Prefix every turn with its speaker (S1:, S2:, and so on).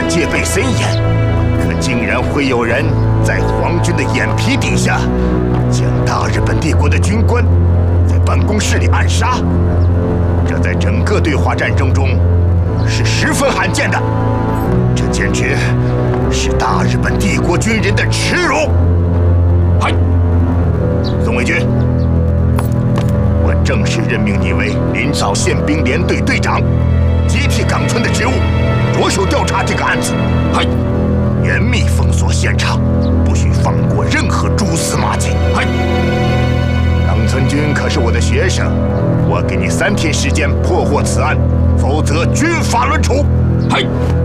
S1: 戒备森严，可竟然会有人在皇军的眼皮底下，将大日本帝国的军官在办公室里暗杀。这在整个对华战争中是十分罕见的，这简直是大日本帝国军人的耻辱！嗨，宋卫军，我正式任命你为临岛宪兵联队队长，接替冈村的职务，着手调查这个案子。嗨，严密封锁现场，不许放过任何蛛丝马迹。嗨，冈村君可是我的学生，我给你3天时间破获此案，否则军法论处。嗨。